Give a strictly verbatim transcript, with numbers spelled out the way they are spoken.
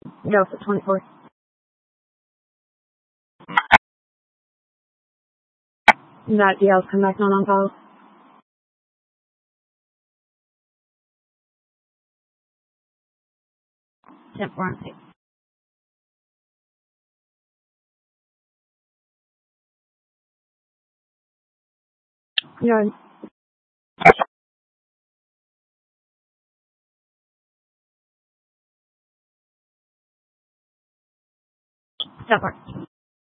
Go for twenty-four. That D L's come back not on call. ten four on six. Yard. Step work.